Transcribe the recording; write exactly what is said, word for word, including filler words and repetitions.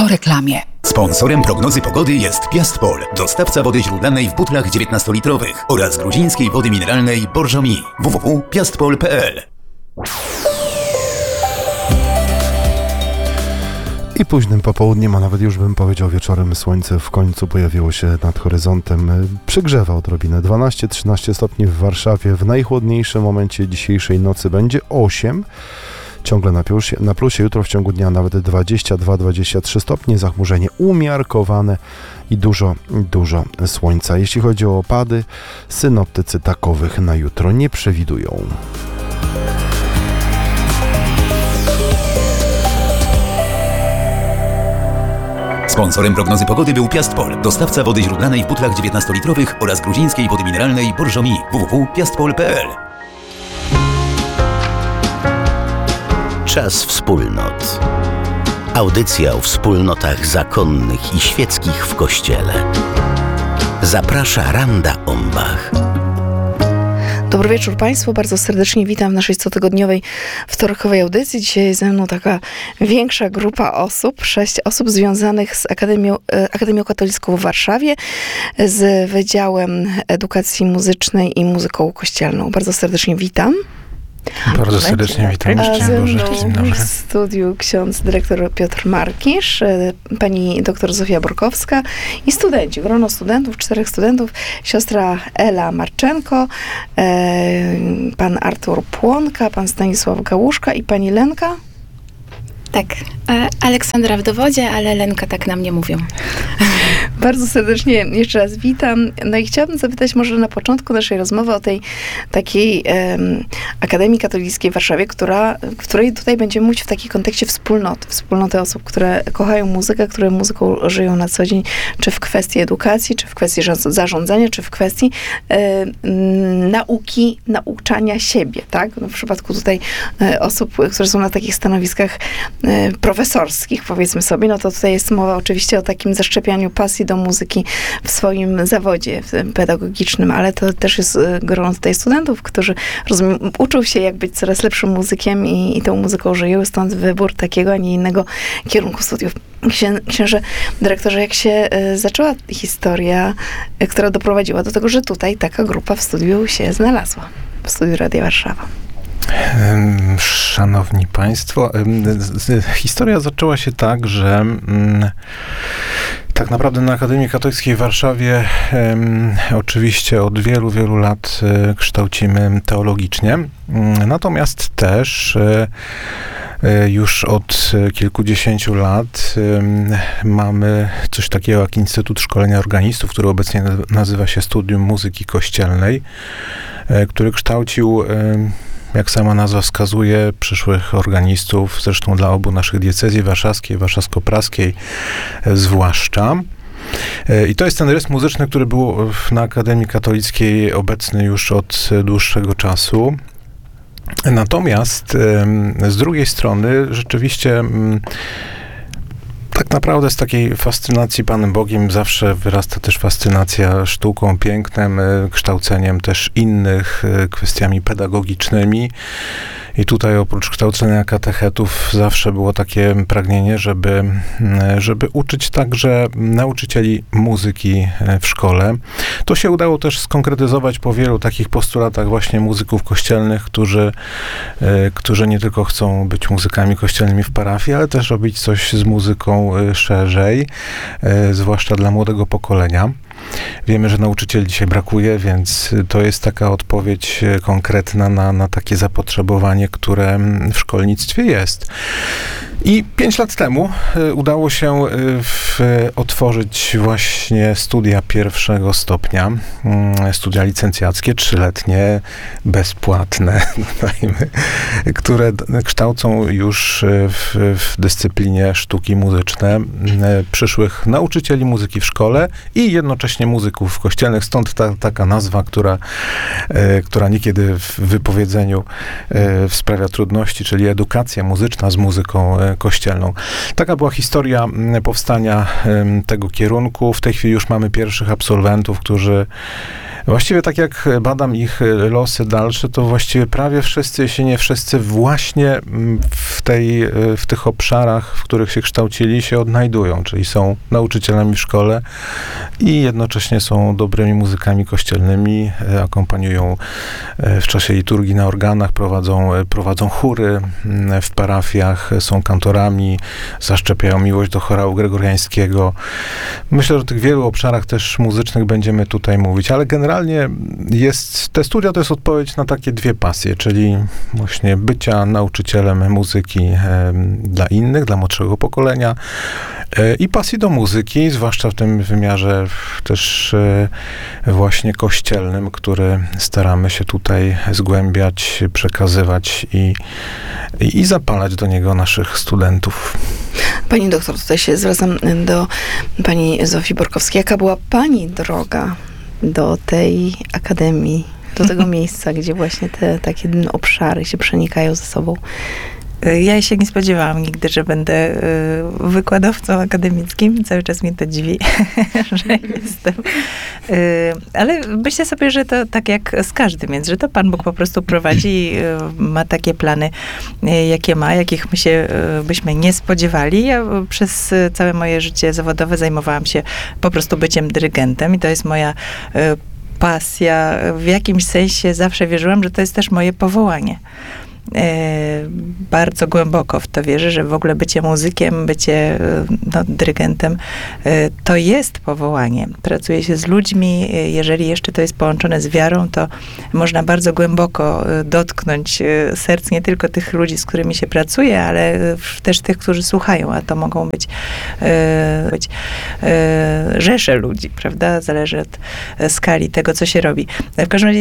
Po reklamie. Sponsorem prognozy pogody jest Piastpol, dostawca wody źródlanej w butlach dziewiętnastolitrowych oraz gruzińskiej wody mineralnej Borżomi. w w w kropka piastpol kropka p l. I późnym popołudniem, a nawet już bym powiedział wieczorem, słońce w końcu pojawiło się nad horyzontem. Przygrzewa odrobinę. dwanaście trzynaście stopni w Warszawie. W najchłodniejszym momencie dzisiejszej nocy będzie osiem. Ciągle na plusie, na plusie. Jutro w ciągu dnia nawet dwadzieścia dwa dwadzieścia trzy stopnie. Zachmurzenie umiarkowane i dużo, dużo słońca. Jeśli chodzi o opady, synoptycy takowych na jutro nie przewidują. Sponsorem prognozy pogody był Piastpol, dostawca wody źródlanej w butlach dziewiętnastolitrowych oraz gruzińskiej wody mineralnej Borżomi. w w w kropka piastpol kropka p l. Czas wspólnot. Audycja o wspólnotach zakonnych i świeckich w Kościele. Zaprasza Randa Ombach. Dobry wieczór Państwu, bardzo serdecznie witam w naszej cotygodniowej wtorkowej audycji. Dzisiaj jest ze mną taka większa grupa osób, sześć osób związanych z Akademią, Akademią Katolicką w Warszawie, z Wydziałem Edukacji Muzycznej i Muzyką Kościelną. Bardzo serdecznie witam. Bardzo serdecznie witam. A Dzień ze Boże, mną dzień dobry. w studiu ksiądz dyrektor Piotr Markisz, pani doktor Zofia Borkowska i studenci, grono studentów, czterech studentów, siostra Ela Marczenko, pan Artur Płonka, pan Stanisław Gałuszka i pani Lenka. Tak, Aleksandra w dowodzie, ale Lenka tak na mnie mówią. Bardzo serdecznie jeszcze raz witam. No i chciałabym zapytać może na początku naszej rozmowy o tej takiej um, Akademii Katolickiej w Warszawie, która, w której tutaj będziemy mówić w takim kontekście wspólnoty. Wspólnoty osób, które kochają muzykę, które muzyką żyją na co dzień, czy w kwestii edukacji, czy w kwestii zarządzania, czy w kwestii um, nauki, nauczania siebie, tak? No w przypadku tutaj um, osób, które są na takich stanowiskach um, profesorskich, powiedzmy sobie, no to tutaj jest mowa oczywiście o takim zaszczepianiu pasji do muzyki w swoim zawodzie pedagogicznym, ale to też jest grono tutaj studentów, którzy rozumiem, uczą się jak być coraz lepszym muzykiem i, i tą muzyką żyją, stąd wybór takiego, a nie innego kierunku studiów. Księ, księże dyrektorze, jak się y, zaczęła historia, y, która doprowadziła do tego, że tutaj taka grupa w studiu się znalazła, w studiu Radia Warszawa? Szanowni Państwo, historia zaczęła się tak, że tak naprawdę na Akademii Katolickiej w Warszawie oczywiście od wielu, wielu lat kształcimy teologicznie, natomiast też już od kilkudziesięciu lat mamy coś takiego jak Instytut Szkolenia Organistów, który obecnie nazywa się Studium Muzyki Kościelnej, który kształcił, jak sama nazwa wskazuje, przyszłych organistów, zresztą dla obu naszych diecezji warszawskiej, warszawsko-praskiej zwłaszcza. I to jest ten rys muzyczny, który był na Akademii Katolickiej obecny już od dłuższego czasu. Natomiast z drugiej strony rzeczywiście tak naprawdę z takiej fascynacji Panem Bogiem zawsze wyrasta też fascynacja sztuką, pięknem, kształceniem też innych, kwestiami pedagogicznymi. I tutaj oprócz kształcenia katechetów zawsze było takie pragnienie, żeby, żeby uczyć także nauczycieli muzyki w szkole. To się udało też skonkretyzować po wielu takich postulatach właśnie muzyków kościelnych, którzy, którzy nie tylko chcą być muzykami kościelnymi w parafii, ale też robić coś z muzyką szerzej, zwłaszcza dla młodego pokolenia. Wiemy, że nauczycieli dzisiaj brakuje, więc to jest taka odpowiedź konkretna na, na takie zapotrzebowanie, które w szkolnictwie jest. I pięć lat temu udało się w, otworzyć właśnie studia pierwszego stopnia, studia licencjackie, trzyletnie, bezpłatne, dodajmy, które kształcą już w, w dyscyplinie sztuki muzyczne przyszłych nauczycieli muzyki w szkole i jednocześnie muzyków kościelnych, stąd ta, taka nazwa, która, która niekiedy w wypowiedzeniu sprawia trudności, czyli edukacja muzyczna z muzyką kościelną. Taka była historia powstania tego kierunku. W tej chwili już mamy pierwszych absolwentów, którzy właściwie tak jak badam ich losy dalsze, to właściwie prawie wszyscy, jeśli nie wszyscy, właśnie w, tej, w tych obszarach, w których się kształcili, się odnajdują, czyli są nauczycielami w szkole i jednocześnie są dobrymi muzykami kościelnymi, akompaniują w czasie liturgii na organach, prowadzą, prowadzą chóry w parafiach, są kantorami, zaszczepiają miłość do chorału gregoriańskiego. Myślę, że o tych wielu obszarach też muzycznych będziemy tutaj mówić, ale generalnie Generalnie jest, te studia to jest odpowiedź na takie dwie pasje, czyli właśnie bycia nauczycielem muzyki e, dla innych, dla młodszego pokolenia e, i pasji do muzyki, zwłaszcza w tym wymiarze też e, właśnie kościelnym, który staramy się tutaj zgłębiać, przekazywać i, i, i zapalać do niego naszych studentów. Pani doktor, tutaj się zwracam do pani Zofii Borkowskiej. Jaka była pani droga do tej akademii, do tego miejsca, gdzie właśnie te takie obszary się przenikają ze sobą? Ja się nie spodziewałam nigdy, że będę y, wykładowcą akademickim. Cały czas mnie to dziwi, że jestem. Y, ale myślę sobie, że to tak jak z każdym, więc że to Pan Bóg po prostu prowadzi, y, ma takie plany, y, jakie ma, jakich my się y, byśmy nie spodziewali. Ja przez całe moje życie zawodowe zajmowałam się po prostu byciem dyrygentem i to jest moja y, pasja. W jakimś sensie zawsze wierzyłam, że to jest też moje powołanie. E, bardzo głęboko w to wierzę, że w ogóle bycie muzykiem, bycie no, dyrygentem e, to jest powołanie. Pracuje się z ludźmi, e, jeżeli jeszcze to jest połączone z wiarą, to można bardzo głęboko e, dotknąć e, serc nie tylko tych ludzi, z którymi się pracuje, ale e, też tych, którzy słuchają, a to mogą być, e, być e, rzesze ludzi, prawda? Zależy od e, skali tego, co się robi. W każdym razie